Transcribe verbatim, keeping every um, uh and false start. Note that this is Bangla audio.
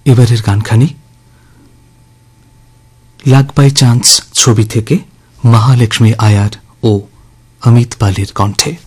এবারের গানখানি লাক বাই চান্স ছবি থেকে মহালক্ষ্মী আয়ার ও অমিত পালের কণ্ঠে।